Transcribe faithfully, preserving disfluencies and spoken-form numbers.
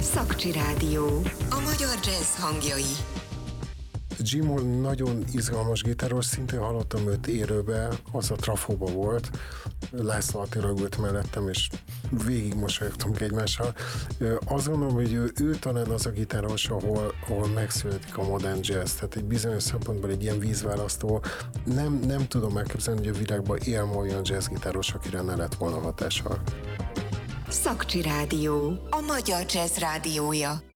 Szakcsi Rádió. A magyar jazz hangjai. Jim Hall nagyon izgalmas gitáros, szintén hallottam őt élőbe, az a Trafóba volt. László Attila ült mellettem, és végig mosolyogtunk egymással. Azt gondolom, hogy ő, ő talán az a gitáros, ahol, ahol megszületik a modern jazz, tehát egy bizonyos szempontból egy ilyen vízválasztó. Nem, nem tudom elképzelni, hogy a világban él ma olyan jazzgitáros, akire ne lett volna hatással. Szakcsi Rádió. A magyar jazz rádiója.